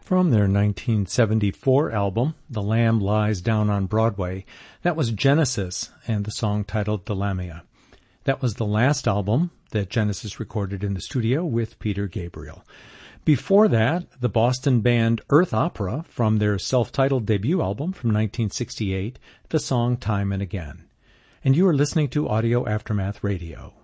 From their 1974 album, The Lamb Lies Down on Broadway, that was Genesis and the song titled The Lamia. That was the last album that Genesis recorded in the studio with Peter Gabriel. Before that, the Boston band Earth Opera from their self-titled debut album from 1968, the song Time and Again. And you are listening to Audio Aftermath Radio.